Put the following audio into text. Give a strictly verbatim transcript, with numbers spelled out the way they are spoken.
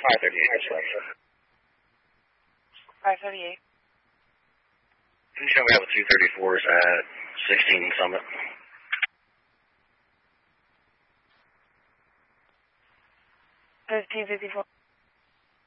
five thirty-eight, dispatch. five thirty-eight. Can you show me how the two thirty-fours at sixteen Summit? fifteen fifty-four.